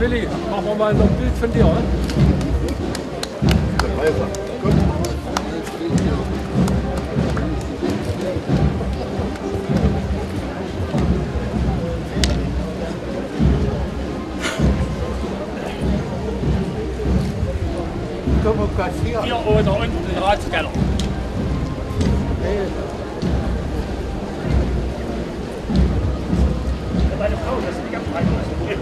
Willi, machen wir mal noch ein Bild von dir, oder? Gut. Hier oder unten den Ratskeller. Meine Frau, das ist nicht am Freitag.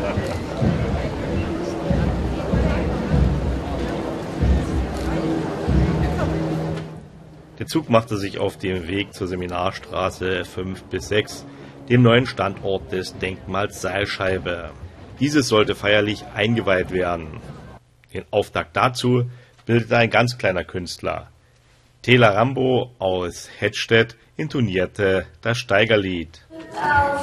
Der Zug machte sich auf den Weg zur Seminarstraße 5 bis 6, dem neuen Standort des Denkmals Seilscheibe. Dieses sollte feierlich eingeweiht werden. Den Auftakt dazu bildete ein ganz kleiner Künstler. Tela Rambo aus Hettstedt intonierte das Steigerlied.